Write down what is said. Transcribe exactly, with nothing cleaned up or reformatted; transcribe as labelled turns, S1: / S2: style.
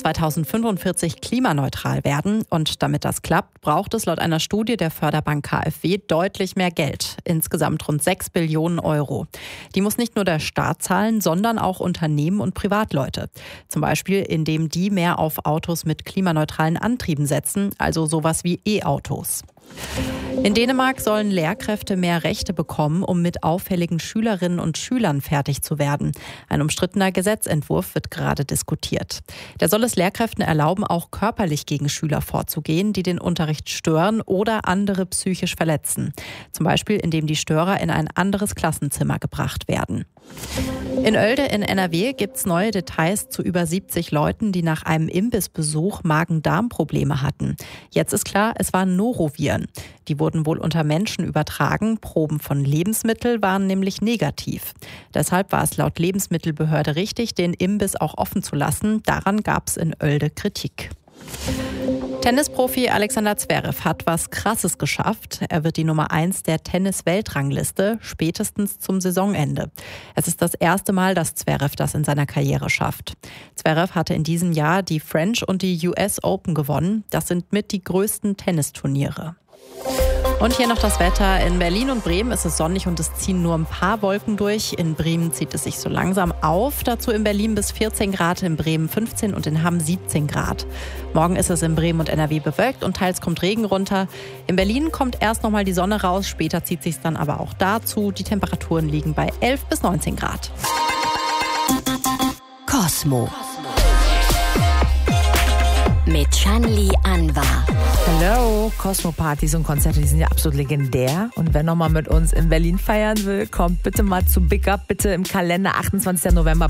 S1: zweitausendfünfundvierzig klimaneutral werden. Und damit das klappt, braucht es laut einer Studie der Förderbank K f W deutlich mehr Geld. Insgesamt rund sechs Billionen Euro. Die muss nicht nur der Staat zahlen, sondern auch Unternehmen und Privatleute. Zum Beispiel, indem die mehr auf Autos mit klimaneutralen Antrieben setzen, also sowas wie E-Autos. In Dänemark sollen Lehrkräfte mehr Rechte bekommen, um mit auffälligen Schülerinnen und Schülern fertig zu werden. Ein umstrittener Gesetzentwurf wird gerade diskutiert. Der soll es Lehrkräften erlauben, auch körperlich gegen Schüler vorzugehen, die den Unterricht stören oder andere psychisch verletzen. Zum Beispiel, indem die Störer in ein anderes Klassenzimmer gebracht werden. In Oelde in N R W gibt es neue Details zu über siebzig Leuten, die nach einem Imbissbesuch Magen-Darm-Probleme hatten. Jetzt ist klar, es waren Noroviren. Die wurden wohl unter Menschen übertragen. Proben von Lebensmitteln waren nämlich negativ. Deshalb war es laut Lebensmittelbehörde richtig, den Imbiss auch offen zu lassen. Daran gab es in Oelde Kritik. Tennisprofi Alexander Zverev hat was Krasses geschafft. Er wird die Nummer eins der Tennis-Weltrangliste, spätestens zum Saisonende. Es ist das erste Mal, dass Zverev das in seiner Karriere schafft. Zverev hatte in diesem Jahr die French und die U S Open gewonnen. Das sind mit die größten Tennisturniere. Und hier noch das Wetter. In Berlin und Bremen ist es sonnig und es ziehen nur ein paar Wolken durch. In Bremen zieht es sich so langsam auf. Dazu in Berlin bis vierzehn Grad, in Bremen fünfzehn und in Hamm siebzehn Grad. Morgen ist es in Bremen und N R W bewölkt und teils kommt Regen runter. In Berlin kommt erst noch mal die Sonne raus, später zieht sich dann aber auch dazu. Die Temperaturen liegen bei elf bis neunzehn Grad.
S2: Cosmo mit Shanli Anwar.
S3: Hallo, Cosmo-Partys und Konzerte, die sind ja absolut legendär. Und wer nochmal mit uns in Berlin feiern will, kommt bitte mal zu Big Up, bitte im Kalender, achtundzwanzigsten November.